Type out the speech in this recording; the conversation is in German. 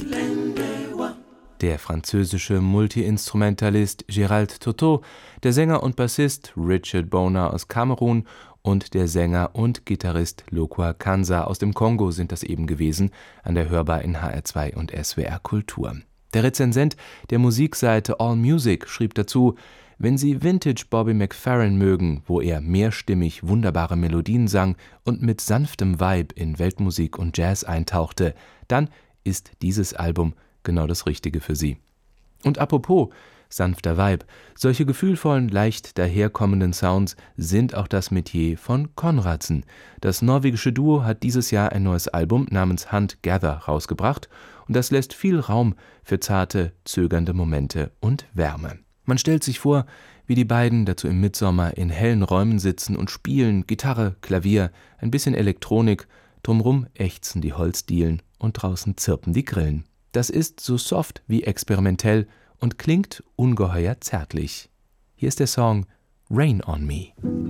Der französische Multiinstrumentalist Gérald Toto, der Sänger und Bassist Richard Bona aus Kamerun und der Sänger und Gitarrist Lokua Kanza aus dem Kongo sind das eben gewesen, an der Hörbar in HR2 und SWR Kultur. Der Rezensent der Musikseite AllMusic schrieb dazu: Wenn Sie Vintage Bobby McFerrin mögen, wo er mehrstimmig wunderbare Melodien sang und mit sanftem Vibe in Weltmusik und Jazz eintauchte, dann ist dieses Album genau das Richtige für Sie. Und apropos sanfter Vibe, solche gefühlvollen, leicht daherkommenden Sounds sind auch das Metier von Konradsen. Das norwegische Duo hat dieses Jahr ein neues Album namens Hunt Gather rausgebracht und das lässt viel Raum für zarte, zögernde Momente und Wärme. Man stellt sich vor, wie die beiden dazu im Mitsommer in hellen Räumen sitzen und spielen, Gitarre, Klavier, ein bisschen Elektronik, drumrum ächzen die Holzdielen und draußen zirpen die Grillen. Das ist so soft wie experimentell und klingt ungeheuer zärtlich. Hier ist der Song Rain on Me.